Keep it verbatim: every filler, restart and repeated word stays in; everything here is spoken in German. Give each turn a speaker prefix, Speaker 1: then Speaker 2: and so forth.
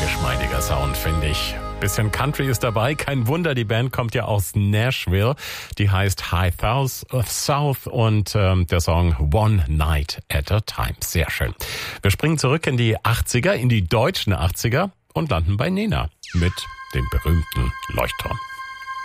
Speaker 1: geschmeidiger Sound, finde ich. Bisschen Country ist dabei. Kein Wunder, die Band kommt ja aus Nashville. Die heißt High South und ähm, der Song One Night at a Time. Sehr schön. Wir springen zurück in die achtziger, in die deutschen achtziger und landen bei Nena mit dem berühmten Leuchtturm.